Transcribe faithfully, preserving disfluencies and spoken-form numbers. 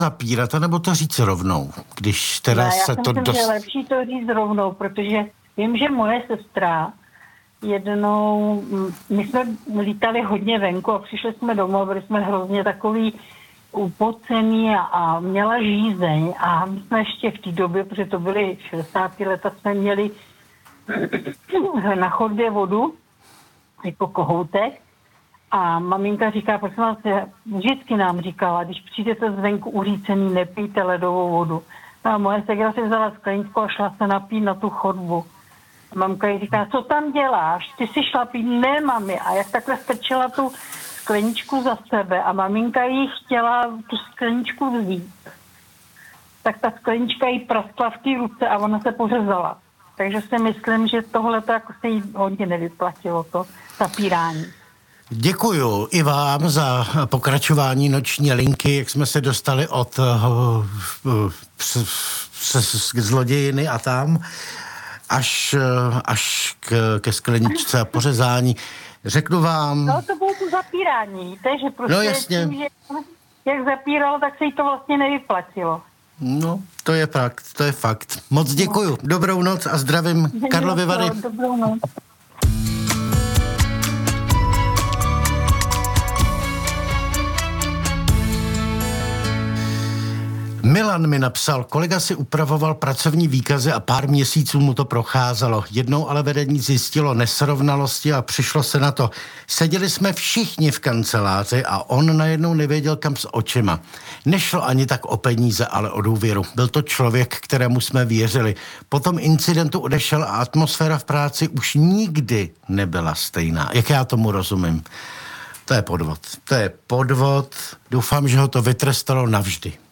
zapírat, nebo to říct rovnou, když teda ne, se já to myslím, dost... že je lepší to říct rovnou, protože vím, že moje sestra jednou, my jsme lítali hodně venku a přišli jsme domů, byli jsme hrozně takový upocený a, a měla žízeň a my jsme ještě v té době, protože to byly šedesátá leta, jsme měli na chodbě vodu, jako kohoutek. A maminka říká, prosím vás, vždycky nám říkala, když přijdete zvenku uřícený, nepijte ledovou vodu. No a moje segra si vzala skleničku a šla se napít na tu chodbu. A mamka jí říká, co tam děláš? Ty si šla pít? Ne, mami. A jak takhle strčila tu skleničku za sebe a maminka jí chtěla tu skleničku vzít, tak ta sklenička jí praskla v té ruce a ona se pořezala. Takže si myslím, že tohle to jako se jí hodně nevyplatilo, to zapírání. Děkuju i vám za pokračování noční linky, jak jsme se dostali od uh, uh, zlodějiny a tam až, uh, až k, ke skleničce a pořezání. Řeknu vám... No to bylo to zapírání, víte, že prostě no, jasně. Tím, že jak zapíralo, tak se jí to vlastně nevyplatilo. No, to je fakt, to je fakt. Moc děkuju. Dobrou noc a zdravím Karlovy Vary. Dobrou noc. Milan mi napsal, kolega si upravoval pracovní výkazy a pár měsíců mu to procházelo. Jednou ale vedení zjistilo nesrovnalosti a přišlo se na to. Seděli jsme všichni v kanceláři a on najednou nevěděl kam s očima. Nešlo ani tak o peníze, ale o důvěru. Byl to člověk, kterému jsme věřili. Po tom incidentu odešel a atmosféra v práci už nikdy nebyla stejná. Jak já tomu rozumím? To je podvod. To je podvod. Doufám, že ho to vytrestalo navždy.